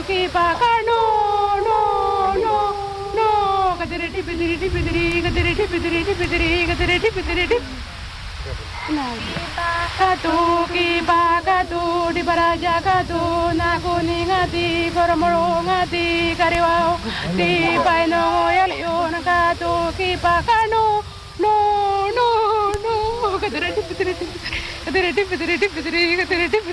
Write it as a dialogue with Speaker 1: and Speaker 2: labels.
Speaker 1: ki pa ka no no no no kadiri dipidiri dipidiri kadiri dipidiri dipidiri kadiri dipidiri dip ki pa ka tu di baraja ka tu na kuning ati koromoro ngati kariwao di paino yalion ka tu ki pa ka no no no no kadiri dipidiri kadiri dipidiri dipidiri kadiri